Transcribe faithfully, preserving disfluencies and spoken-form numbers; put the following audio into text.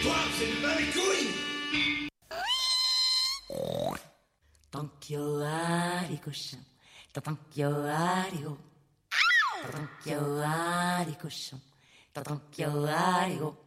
Toi, c'est pas les couilles. Tonkyo Arikoshan, Tonkyo Arigo, Tonkyo Arikoshan, Tonkyo Arigo.